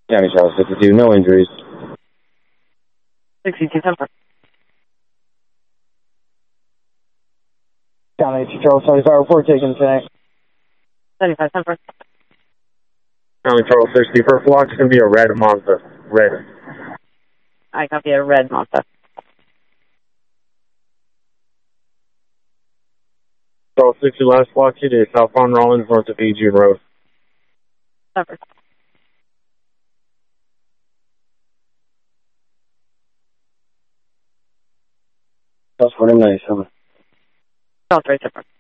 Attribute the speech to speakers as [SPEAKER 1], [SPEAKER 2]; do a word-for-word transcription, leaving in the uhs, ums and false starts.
[SPEAKER 1] County Charles fifty-two, no injuries.
[SPEAKER 2] sixty-two, ten four.
[SPEAKER 3] County Charles seventy-five, report taken tonight.
[SPEAKER 2] seventy-five, ten four.
[SPEAKER 1] County Charles sixty, first block is going to be a red Mazda. Red.
[SPEAKER 2] I copy a red Mazda.
[SPEAKER 1] Charles sixty, last block hit is South on Rollins, north of A G Road.
[SPEAKER 2] ten four.
[SPEAKER 1] Charles forty-nine, seven.
[SPEAKER 2] Charles three, ten four.